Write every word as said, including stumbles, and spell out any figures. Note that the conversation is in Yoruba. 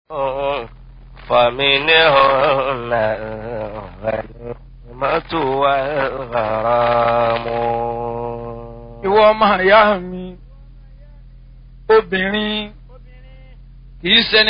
فمنهن الغنيمة والغرام. ìwọ ọmọ ìyá mi obìnrin kì í ṣẹni